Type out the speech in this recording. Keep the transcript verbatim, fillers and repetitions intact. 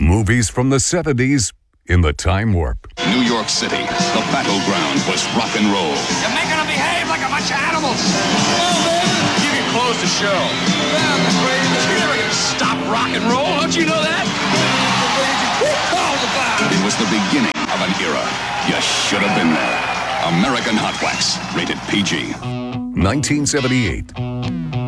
Movies from the seventies in the time warp. New York City, the battleground was rock and roll. You're making them behave like a bunch of animals. Oh, man. You can close the show. Man, the crazy. You're never going to stop rock and roll. Don't you know that? It was the beginning of an era. You should have been there. American Hot Wax, rated P G. nineteen seventy-eight.